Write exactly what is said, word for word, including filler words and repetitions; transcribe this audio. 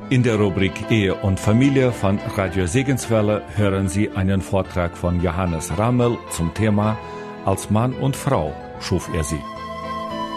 In der Rubrik Ehe und Familie von Radio Segenswelle hören Sie einen Vortrag von Johannes Ramel zum Thema Als Mann und Frau schuf er sie.